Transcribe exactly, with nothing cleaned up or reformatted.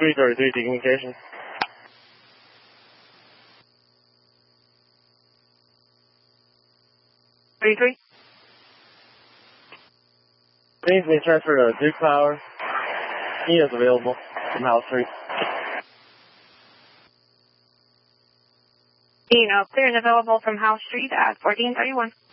three thirty-three, communication. thirty-three. Things being transferred to Duke Power. He is available from House Street. You know, clear and available from House Street at fourteen thirty-one.